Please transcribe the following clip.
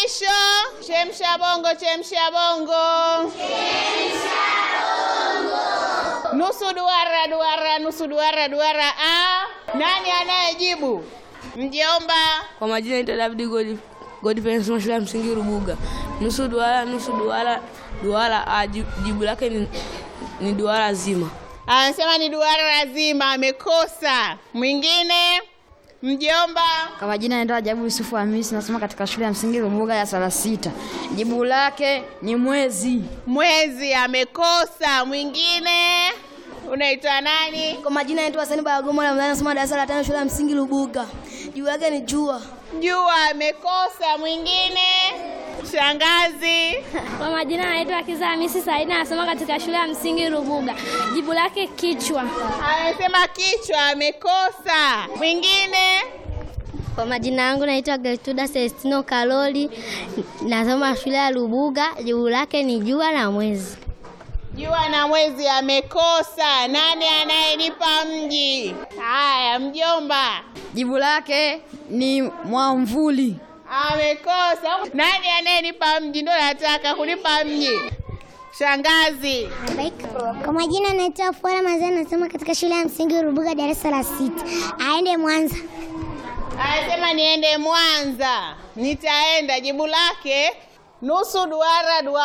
mwisho. Chemsha bongo, chemsha bongo. Chemsha bongo. Nusu duara, duara, nusu duara, duara. Nani anayejibu? Mjomba. Kwa majina naitwa David Godfrey, shule ya msingi Rubuga. Nusu duara, nusu duara, duara. Jibu lake ni duara zima. Anasema ni duara zima, amekosa. Mwingine? Mjomba. Kwa majina naitwa Rajabu Yusufu Hamisi, nasoma katika shule ya msingi Rubuga ya 6. Jibu lake ni mwezi. Mwezi, amekosa. Mwingine? Unaitwa nani? Kwa majina naitwa Hasani Bagoma, nasoma darasa la 5 shule ya msingi Rubuga. Jibu lake ni jua. Jua, amekosa. Mwingine? Shangazi. Kwa majina naitwa Kiza Hamisi Saida, nasoma katika shule ya msingi Rubuga. Jibu lake kichwa. Anasema kichwa, amekosa. Mwingine? Kwa majina yangu naitwa Gertruda Celestino Kaloli, nasoma shule ya Rubuga. Jibu lake ni jua na mwezi. Jua na mwezi, amekosa. Nani anayenipa mji? Haya, mjomba. Jibu lake ni mwamvuli. Amekosa. Nani anayenipa mji? Ndio nataka kunipa mji. Shangazi. Kwa majina naitwa Fuara Mazana, nasoma katika shule ya msingi Rubuga darasa la 6. Aende Mwanza. Anasema niende Mwanza. Nitaenda. Jibu lake nusu duara, duara.